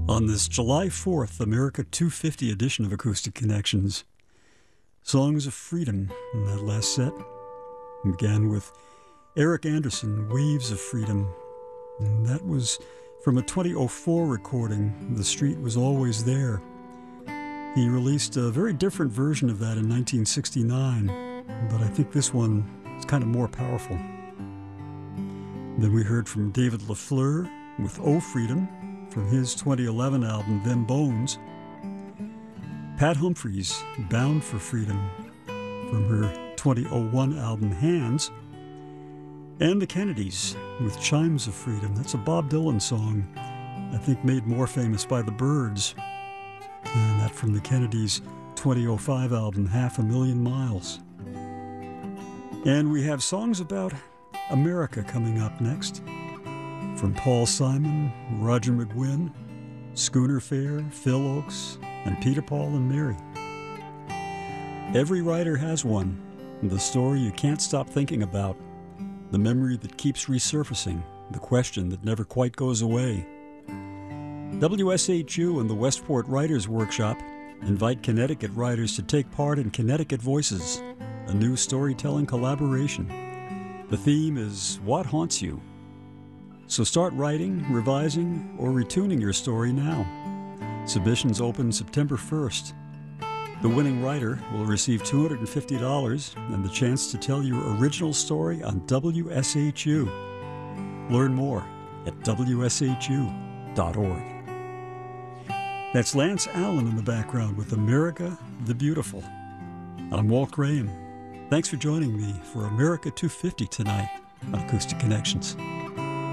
On this July 4th, America 250 edition of Acoustic Connections, Songs of Freedom in that last set began with Eric Anderson, Waves of Freedom. And that was from a 2004 recording, The Street Was Always There. He released a very different version of that in 1969, but I think this one is kind of more powerful. Then we heard from David LaFleur with Oh Freedom from his 2011 album Them Bones. Pat Humphries, Bound for Freedom from her 2001 album Hands. And the Kennedys with Chimes of Freedom. That's a Bob Dylan song, I think made more famous by the Byrds. And that from the Kennedys' 2005 album Half a Million Miles. And we have songs about America coming up next. From Paul Simon, Roger McGuinn, Schooner Fair, Phil Ochs, and Peter, Paul, and Mary. Every writer has one, the story you can't stop thinking about, the memory that keeps resurfacing, the question that never quite goes away. WSHU and the Westport Writers Workshop invite Connecticut writers to take part in Connecticut Voices, a new storytelling collaboration. The theme is What Haunts You? So start writing, revising, or retuning your story now. Submissions open September 1st. The winning writer will receive $250 and the chance to tell your original story on WSHU. Learn more at WSHU.org. That's Lance Allen in the background with America the Beautiful. I'm Walt Graham. Thanks for joining me for America 250 tonight on Acoustic Connections.